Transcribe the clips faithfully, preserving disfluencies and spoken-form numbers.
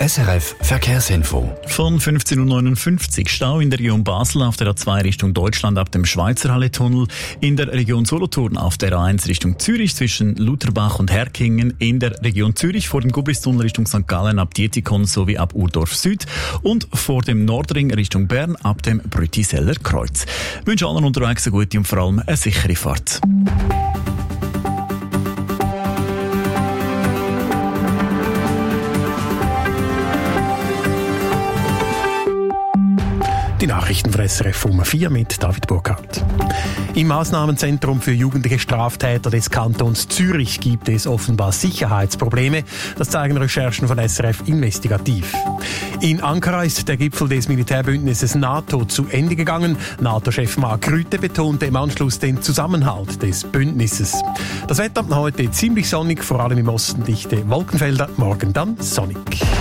S R F Verkehrsinfo. Von fünfzehn Uhr neunundfünfzig Stau in der Region Basel auf der A zwei Richtung Deutschland ab dem Schweizer Halle-Tunnel, in der Region Solothurn auf der A eins Richtung Zürich zwischen Lutherbach und Herkingen, in der Region Zürich vor dem Gubristunnel Richtung Sankt Gallen ab Dietikon sowie ab Urdorf Süd und vor dem Nordring Richtung Bern ab dem Brütiseller Kreuz. Ich wünsche allen unterwegs eine gute und vor allem eine sichere Fahrt. Die Nachrichten für S R F um vier mit David Burkhardt. Im Massnahmenzentrum für jugendliche Straftäter des Kantons Zürich gibt es offenbar Sicherheitsprobleme. Das zeigen Recherchen von S R F Investigativ. In Ankara ist der Gipfel des Militärbündnisses NATO zu Ende gegangen. NATO-Chef Mark Rutte betonte im Anschluss den Zusammenhalt des Bündnisses. Das Wetter heute ziemlich sonnig, vor allem im Osten dichte Wolkenfelder, morgen dann sonnig.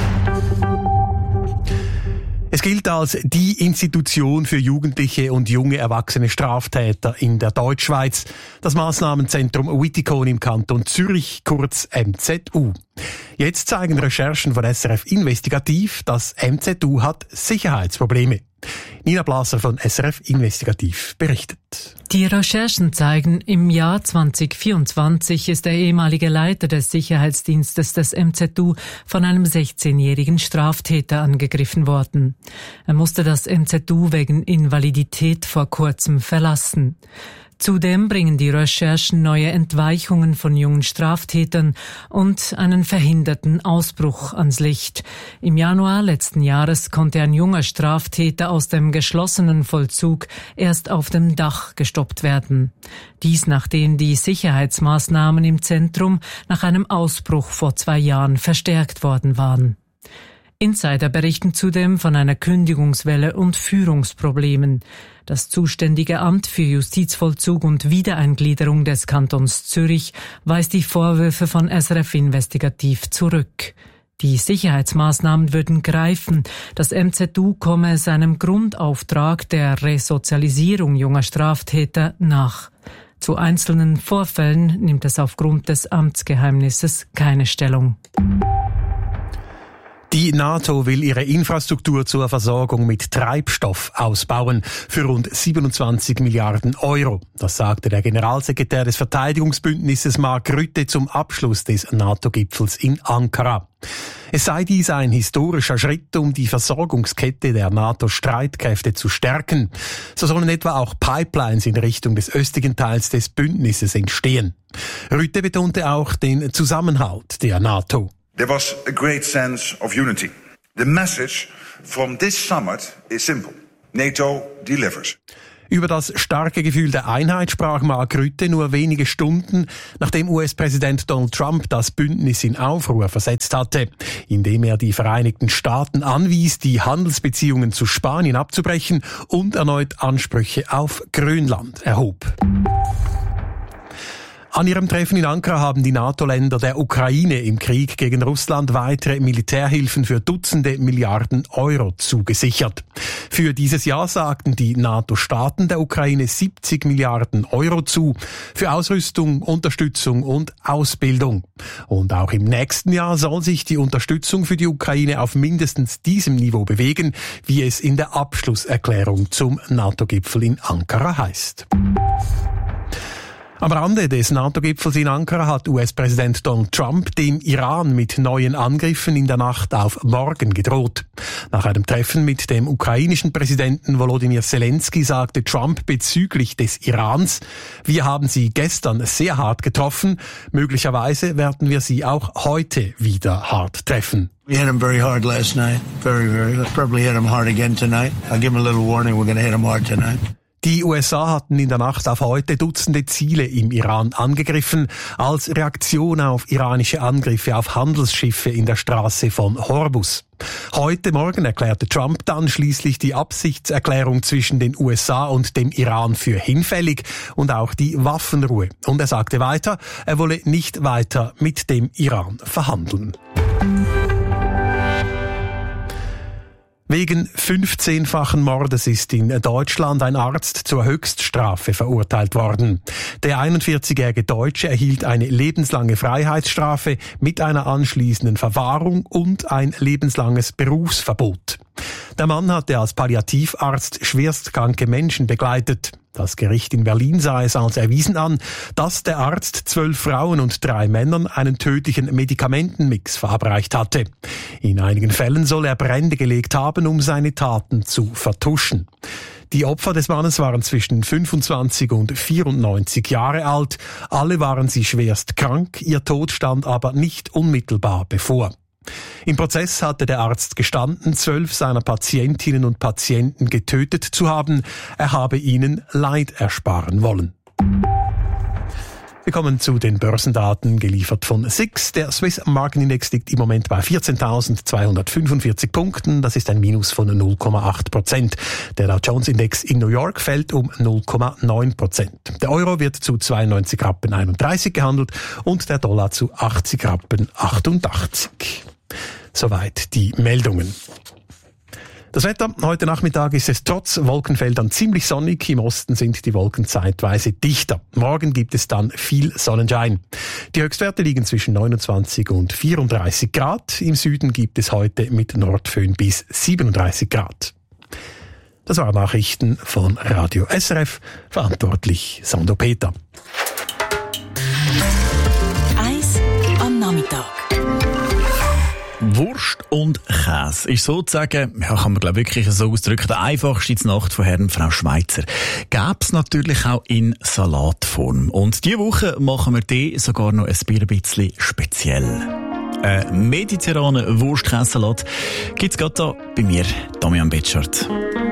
Es gilt als die Institution für jugendliche und junge erwachsene Straftäter in der Deutschschweiz, das Massnahmenzentrum Wittikon im Kanton Zürich, kurz M Z U. Jetzt zeigen Recherchen von S R F Investigativ, das M Z U hat Sicherheitsprobleme. Nina Blaser von S R F Investigativ berichtet. Die Recherchen zeigen, im Jahr zwanzig vierundzwanzig ist der ehemalige Leiter des Sicherheitsdienstes des M Z U von einem sechzehnjährigen Straftäter angegriffen worden. Er musste das M Z U wegen Invalidität vor kurzem verlassen. Zudem bringen die Recherchen neue Entweichungen von jungen Straftätern und einen verhinderten Ausbruch ans Licht. Im Januar letzten Jahres konnte ein junger Straftäter aus dem geschlossenen Vollzug erst auf dem Dach gestoppt werden. Dies nachdem die Sicherheitsmaßnahmen im Zentrum nach einem Ausbruch vor zwei Jahren verstärkt worden waren. Insider berichten zudem von einer Kündigungswelle und Führungsproblemen. Das zuständige Amt für Justizvollzug und Wiedereingliederung des Kantons Zürich weist die Vorwürfe von S R F Investigativ zurück. Die Sicherheitsmaßnahmen würden greifen. Das M Z U komme seinem Grundauftrag der Resozialisierung junger Straftäter nach. Zu einzelnen Vorfällen nimmt es aufgrund des Amtsgeheimnisses keine Stellung. Die NATO will ihre Infrastruktur zur Versorgung mit Treibstoff ausbauen für rund siebenundzwanzig Milliarden Euro. Das sagte der Generalsekretär des Verteidigungsbündnisses Mark Rutte zum Abschluss des NATO-Gipfels in Ankara. Es sei dies ein historischer Schritt, um die Versorgungskette der NATO-Streitkräfte zu stärken. So sollen etwa auch Pipelines in Richtung des östlichen Teils des Bündnisses entstehen. Rutte betonte auch den Zusammenhalt der NATO. There was a great sense of unity. The message from this summit is simple. NATO delivers. Über das starke Gefühl der Einheit sprach Mark Rutte nur wenige Stunden, nachdem U S-Präsident Donald Trump das Bündnis in Aufruhr versetzt hatte, indem er die Vereinigten Staaten anwies, die Handelsbeziehungen zu Spanien abzubrechen und erneut Ansprüche auf Grönland erhob. An ihrem Treffen in Ankara haben die NATO-Länder der Ukraine im Krieg gegen Russland weitere Militärhilfen für Dutzende Milliarden Euro zugesichert. Für dieses Jahr sagten die NATO-Staaten der Ukraine siebzig Milliarden Euro zu, für Ausrüstung, Unterstützung und Ausbildung. Und auch im nächsten Jahr soll sich die Unterstützung für die Ukraine auf mindestens diesem Niveau bewegen, wie es in der Abschlusserklärung zum NATO-Gipfel in Ankara heißt. Am Rande des NATO-Gipfels in Ankara hat U S-Präsident Donald Trump dem Iran mit neuen Angriffen in der Nacht auf morgen gedroht. Nach einem Treffen mit dem ukrainischen Präsidenten Volodymyr Zelensky sagte Trump bezüglich des Irans: Wir haben sie gestern sehr hart getroffen, möglicherweise werden wir sie auch heute wieder hart treffen. We hit him very hard last night, very, very, probably hit him hard again tonight. I'll give him a little warning, we're going to hit him hard tonight. Die U S A hatten in der Nacht auf heute Dutzende Ziele im Iran angegriffen, als Reaktion auf iranische Angriffe auf Handelsschiffe in der Straße von Hormuz. Heute Morgen erklärte Trump dann schließlich die Absichtserklärung zwischen den U S A und dem Iran für hinfällig und auch die Waffenruhe. Und er sagte weiter, er wolle nicht weiter mit dem Iran verhandeln. Wegen fünfzehnfachen Mordes ist in Deutschland ein Arzt zur Höchststrafe verurteilt worden. Der einundvierzigjährige Deutsche erhielt eine lebenslange Freiheitsstrafe mit einer anschließenden Verwahrung und ein lebenslanges Berufsverbot. Der Mann hatte als Palliativarzt schwerstkranke Menschen begleitet. Das Gericht in Berlin sah es als erwiesen an, dass der Arzt zwölf Frauen und drei Männern einen tödlichen Medikamentenmix verabreicht hatte. In einigen Fällen soll er Brände gelegt haben, um seine Taten zu vertuschen. Die Opfer des Mannes waren zwischen fünfundzwanzig und vierundneunzig Jahre alt. Alle waren sie schwerst krank, ihr Tod stand aber nicht unmittelbar bevor. Im Prozess hatte der Arzt gestanden, zwölf seiner Patientinnen und Patienten getötet zu haben. Er habe ihnen Leid ersparen wollen. Wir kommen zu den Börsendaten, geliefert von S I X. Der Swiss Marketindex liegt im Moment bei vierzehntausendzweihundertfünfundvierzig Punkten. Das ist ein Minus von null Komma acht Prozent. Der Dow Jones Index in New York fällt um null Komma neun Prozent. Der Euro wird zu zweiundneunzig Rappen einunddreißig gehandelt und der Dollar zu achtzig Rappen achtundachtzig. Soweit die Meldungen. Das Wetter, heute Nachmittag ist es trotz Wolkenfeldern ziemlich sonnig. Im Osten sind die Wolken zeitweise dichter. Morgen gibt es dann viel Sonnenschein. Die Höchstwerte liegen zwischen neunundzwanzig und vierunddreißig Grad. Im Süden gibt es heute mit Nordföhn bis siebenunddreißig Grad. Das waren Nachrichten von Radio S R F. Verantwortlich Sandro Peter. Eis am Nachmittag. Wurst und Käse ist sozusagen, ja, kann man glaube wirklich so ausdrücken, der einfachste zur Nacht von Herrn Frau Schweitzer. Gäb's natürlich auch in Salatform. Und diese Woche machen wir die sogar noch ein bisschen speziell. Ein mediterranen Wurst-Käsesalat gibt's gerade da bei mir, Damian Betschart.